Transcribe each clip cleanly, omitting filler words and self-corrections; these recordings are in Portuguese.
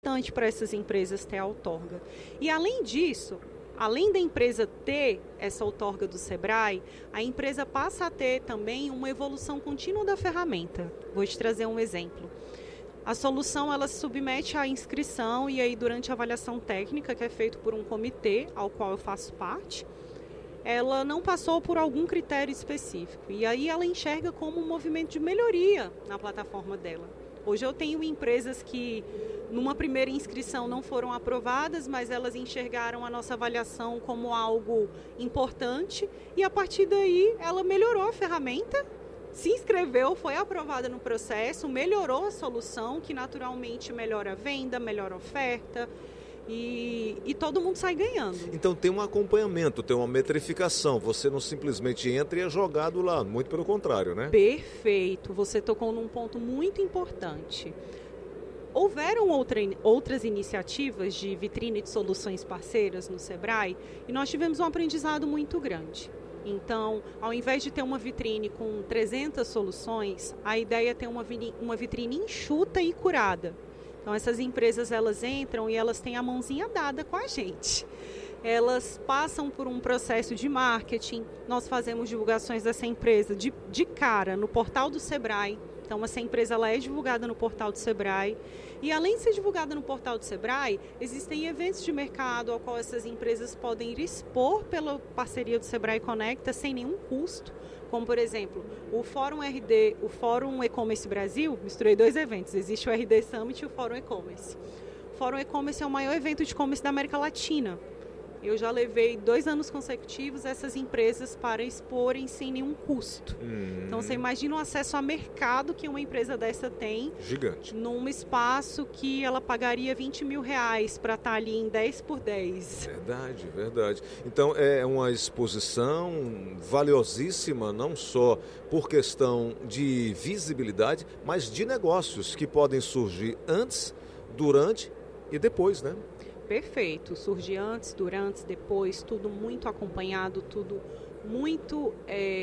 importante para essas empresas ter a outorga. E além disso, além da empresa ter essa outorga do Sebrae, a empresa passa a ter também uma evolução contínua da ferramenta. Vou te trazer um exemplo. A solução ela se submete à inscrição e aí durante a avaliação técnica, que é feito por um comitê ao qual eu faço parte, ela não passou por algum critério específico. E aí ela enxerga como um movimento de melhoria na plataforma dela. Hoje eu tenho empresas que, numa primeira inscrição, não foram aprovadas, mas elas enxergaram a nossa avaliação como algo importante e, a partir daí, ela melhorou a ferramenta, se inscreveu, foi aprovada no processo, melhorou a solução, que naturalmente melhora a venda, melhora a oferta e todo mundo sai ganhando. Então tem um acompanhamento, tem uma metrificação, você não simplesmente entra e é jogado lá, muito pelo contrário, né? Perfeito, você tocou num ponto muito importante. Houveram outras iniciativas de vitrine de soluções parceiras no Sebrae e nós tivemos um aprendizado muito grande. Então, ao invés de ter uma vitrine com 300 soluções, a ideia é ter uma vitrine enxuta e curada. Então, essas empresas, elas entram e elas têm a mãozinha dada com a gente. Elas passam por um processo de marketing, nós fazemos divulgações dessa empresa de cara no portal do Sebrae. Então, essa empresa ela é divulgada no portal do Sebrae. E, além de ser divulgada no portal do Sebrae, existem eventos de mercado ao qual essas empresas podem ir expor pela parceria do Sebrae Conecta sem nenhum custo. Como, por exemplo, o Fórum RD, o Fórum E-Commerce Brasil, misturei dois eventos, existe o RD Summit e o Fórum E-Commerce. O Fórum E-Commerce é o maior evento de e-commerce da América Latina. Eu já levei 2 anos consecutivos essas empresas para exporem sem nenhum custo. Então, você imagina o acesso a mercado que uma empresa dessa tem. Gigante. Num espaço que ela pagaria R$20 mil para estar ali em 10x10. Verdade, verdade. Então, é uma exposição valiosíssima, não só por questão de visibilidade, mas de negócios que podem surgir antes, durante e depois, né? Perfeito, surge antes, durante, depois, tudo muito acompanhado, tudo muito...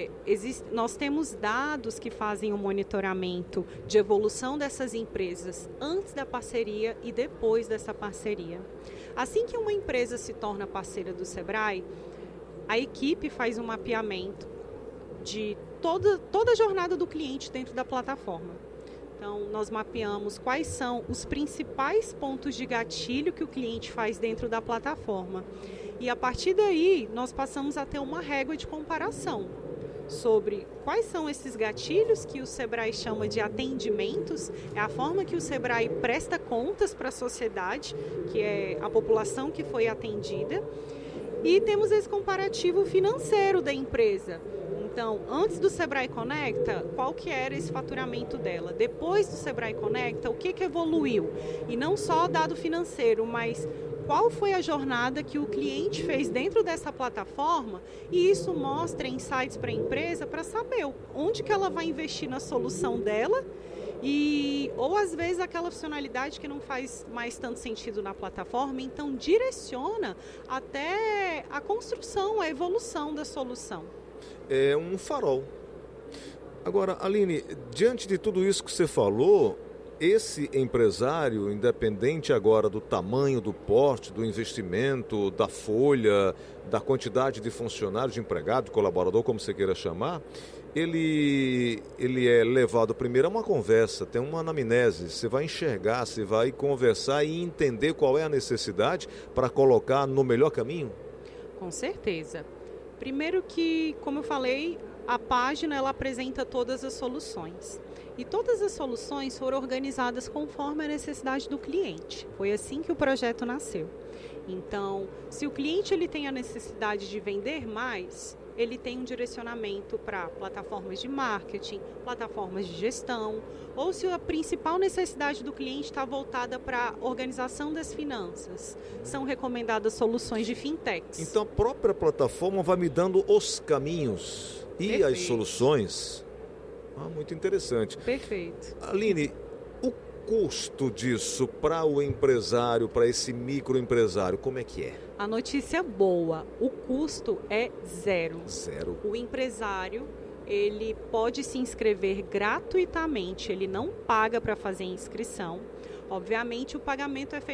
nós temos dados que fazem o monitoramento de evolução dessas empresas antes da parceria e depois dessa parceria. Assim que uma empresa se torna parceira do Sebrae, a equipe faz um mapeamento de toda a jornada do cliente dentro da plataforma. Então, nós mapeamos quais são os principais pontos de gatilho que o cliente faz dentro da plataforma. E, a partir daí, nós passamos a ter uma régua de comparação sobre quais são esses gatilhos que o Sebrae chama de atendimentos, é a forma que o Sebrae presta contas para a sociedade, que é a população que foi atendida, e temos esse comparativo financeiro da empresa. Então, antes do Sebrae Conecta, qual que era esse faturamento dela? Depois do Sebrae Conecta, o que evoluiu? E não só dado financeiro, mas qual foi a jornada que o cliente fez dentro dessa plataforma? E isso mostra insights para a empresa para saber onde que ela vai investir na solução dela ou às vezes aquela funcionalidade que não faz mais tanto sentido na plataforma, então direciona até a construção, a evolução da solução. É um farol. Agora, Aline, diante de tudo isso que você falou, esse empresário, independente agora do tamanho, do porte, do investimento, da folha, da quantidade de funcionários, de empregado, de colaborador, como você queira chamar, ele é levado primeiro a uma conversa, tem uma anamnese, você vai enxergar, você vai conversar e entender qual é a necessidade para colocar no melhor caminho? Com certeza. Primeiro que, como eu falei, a página ela apresenta todas as soluções. E todas as soluções foram organizadas conforme a necessidade do cliente. Foi assim que o projeto nasceu. Então, se o cliente ele tem a necessidade de vender mais, ele tem um direcionamento para plataformas de marketing, plataformas de gestão, ou se a principal necessidade do cliente está voltada para a organização das finanças, são recomendadas soluções de fintechs. Então a própria plataforma vai me dando os caminhos e Perfeito. As soluções. Muito interessante. Perfeito. Aline, o custo disso para o empresário, para esse microempresário, como é que é? A notícia boa, o custo é zero. Zero. O empresário, ele pode se inscrever gratuitamente, ele não paga para fazer a inscrição. Obviamente, o pagamento é feito